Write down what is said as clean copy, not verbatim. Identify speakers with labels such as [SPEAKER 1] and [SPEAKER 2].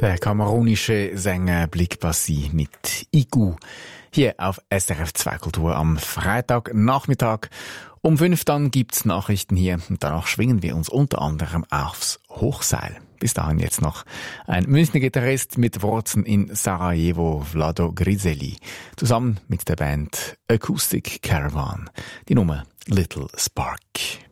[SPEAKER 1] Der kamerunische Sänger Blick Bassi mit Igu. Hier auf SRF 2 Kultur am Freitagnachmittag. Um 5 dann gibt's Nachrichten hier und danach schwingen wir uns unter anderem aufs Hochseil. Bis dahin jetzt noch ein Münchner Gitarrist mit Wurzeln in Sarajevo, Vlado Griseli, zusammen mit der Band Acoustic Caravan. Die Nummer Little Spark.